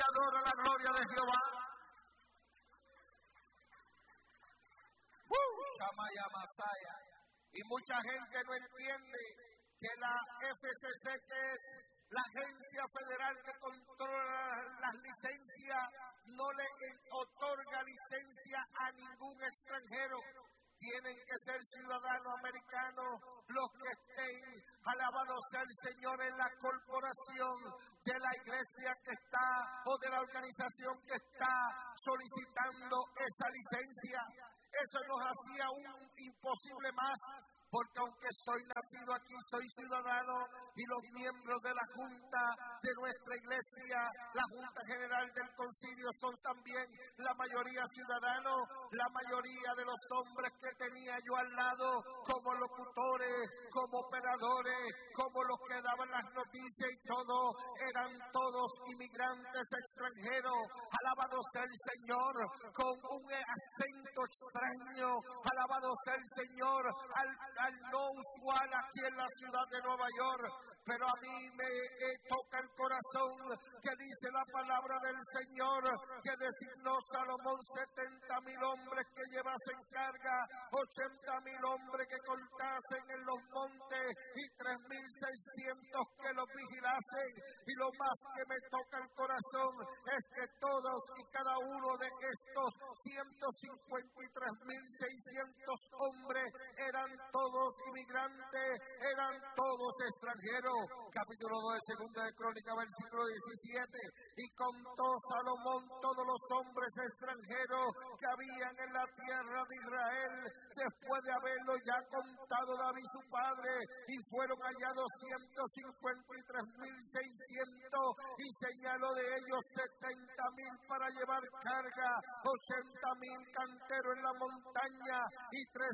adora la gloria de Jehová. Shamaya Masaya. Y mucha gente no entiende que la FCC, que es la agencia federal que controla las licencias, no le otorga licencia a ningún extranjero. Tienen que ser ciudadanos americanos los que estén, alabado sea el Señor, en la corporación de la iglesia que está o de la organización que está solicitando esa licencia. Eso nos hacía un imposible más, porque aunque soy nacido aquí, soy ciudadano, y los miembros de la Junta de nuestra iglesia, la Junta General del Concilio, son también la mayoría ciudadanos. La mayoría de los hombres que tenía yo al lado, como locutores, como operadores, como los que daban las noticias y todo, eran todos inmigrantes extranjeros. Alabado sea el Señor, con un acento extraño. Alabado sea el Señor, al no usual aquí en la ciudad de Nueva York. Pero a mí me toca el corazón que dice la palabra del Señor, que designó Salomón 70,000 hombres que llevasen carga, 80,000 hombres que cortasen en los montes y 3,600 que los vigilasen. Y lo más que me toca el corazón es que todos y cada uno de estos 153,600 hombres eran todos inmigrantes, eran todos extranjeros. Capítulo 2 de Segunda de Crónicas, versículo 17. Y contó Salomón todos los hombres extranjeros que habían en la tierra de Israel, después de haberlo ya contado David su padre, y fueron hallados 153,600, y señaló de ellos 70,000 para llevar carga, 80,000 canteros en la montaña, y